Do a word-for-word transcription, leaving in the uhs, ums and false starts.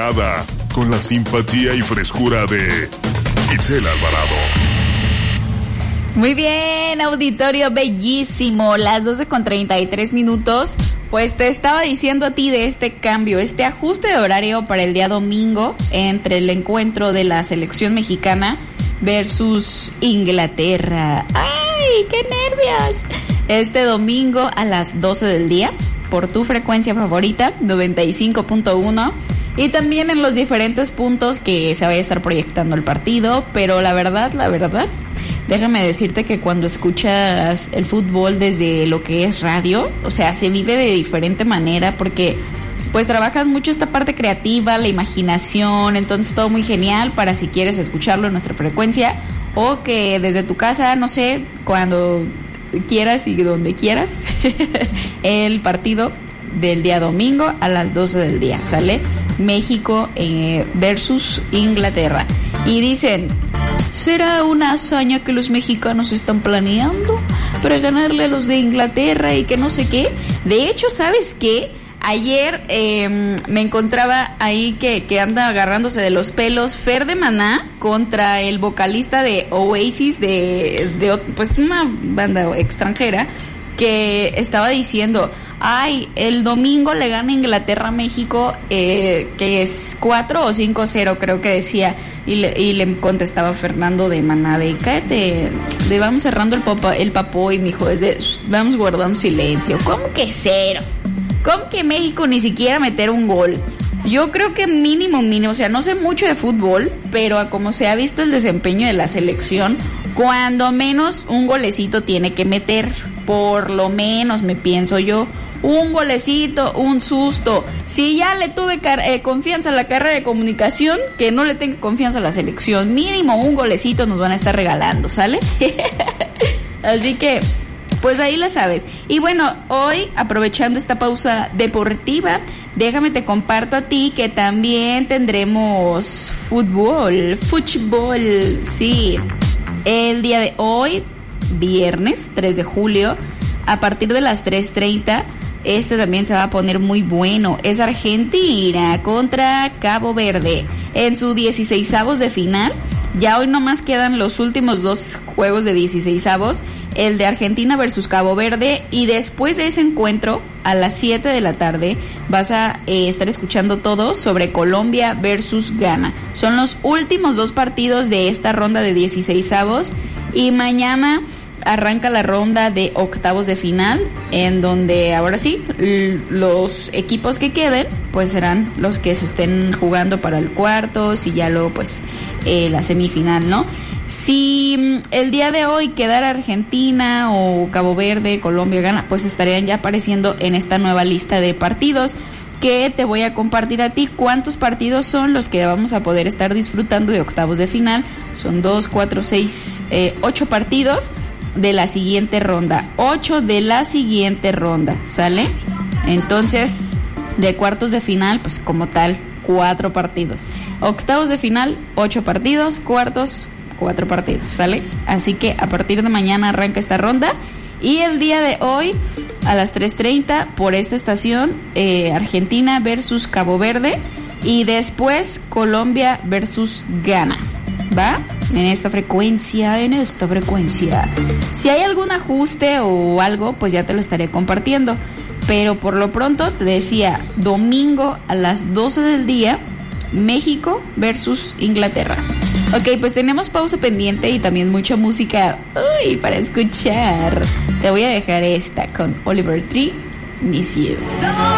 relajada, con la simpatía y frescura de Itzel Alvarado. Muy bien, auditorio bellísimo, las doce con treinta y tres minutos. Pues te estaba diciendo a ti de este cambio, este ajuste de horario para el día domingo entre el encuentro de la selección mexicana versus Inglaterra. ¡Ay, qué nervios! Este domingo a las doce del día, por tu frecuencia favorita, noventa y cinco punto uno, y también en los diferentes puntos que se vaya a estar proyectando el partido. Pero la verdad, la verdad, déjame decirte que cuando escuchas el fútbol desde lo que es radio, o sea, se vive de diferente manera porque pues trabajas mucho esta parte creativa, la imaginación, entonces todo muy genial para si quieres escucharlo en nuestra frecuencia o que desde tu casa, no sé, cuando quieras y donde quieras, el partido del día domingo a las doce del día, ¿sale? México eh, versus Inglaterra. Y dicen, ¿será una hazaña que los mexicanos están planeando para ganarle a los de Inglaterra y que no sé qué? De hecho, ¿sabes qué? Ayer eh, me encontraba ahí que, que anda agarrándose de los pelos Fer de Maná contra el vocalista de Oasis, de, de pues una banda extranjera, que estaba diciendo, ay, el domingo le gana Inglaterra a México, eh, que es cuatro o cinco cero, creo que decía, y le, y le contestaba Fernando de Maná, de cállate, de vamos cerrando el, papa, el papoy, mijo, es de, vamos guardando silencio. ¿Cómo que cero? ¿Cómo que México ni siquiera meter un gol? Yo creo que mínimo, mínimo, o sea, no sé mucho de fútbol, pero a como se ha visto el desempeño de la selección, cuando menos un golecito tiene que meter, por lo menos me pienso yo, un golecito, un susto. Si ya le tuve car- eh, confianza a la carrera de comunicación, que no le tenga confianza a la selección, mínimo un golecito nos van a estar regalando, ¿sale? Así que pues ahí la sabes. Y bueno, hoy, aprovechando esta pausa deportiva, déjame te comparto a ti que también tendremos fútbol, fútbol, sí. El día de hoy, viernes tres de julio, a partir de las tres treinta, este también se va a poner muy bueno. Es Argentina contra Cabo Verde en su dieciseisavos de final. Ya hoy nomás quedan los últimos dos juegos de dieciseisavos, el de Argentina versus Cabo Verde, y después de ese encuentro, a las siete de la tarde, vas a eh, estar escuchando todo sobre Colombia versus Ghana. Son los últimos dos partidos de esta ronda de dieciseisavos, y mañana arranca la ronda de octavos de final, en donde ahora sí, l- los equipos que queden, pues serán los que se estén jugando para el cuartos y ya luego pues eh, la semifinal, ¿no? Si el día de hoy quedara Argentina o Cabo Verde, Colombia, Ghana, pues estarían ya apareciendo en esta nueva lista de partidos que te voy a compartir a ti. ¿Cuántos partidos son los que vamos a poder estar disfrutando de octavos de final? Son dos, cuatro, seis, eh, ocho partidos de la siguiente ronda. Ocho de la siguiente ronda, ¿sale? Entonces, de cuartos de final, pues como tal, cuatro partidos. Octavos de final, ocho partidos. Cuartos, cuatro partidos, ¿sale? Así que a partir de mañana arranca esta ronda. Y el día de hoy, a las tres treinta, por esta estación, eh, Argentina versus Cabo Verde. Y después, Colombia versus Ghana. ¿Va? En esta frecuencia, en esta frecuencia. Si hay algún ajuste o algo, pues ya te lo estaré compartiendo. Pero por lo pronto, te decía, domingo a las doce del día, México versus Inglaterra. Ok, pues tenemos pausa pendiente y también mucha música, uy, para escuchar. Te voy a dejar esta con Oliver Tree, Miss You.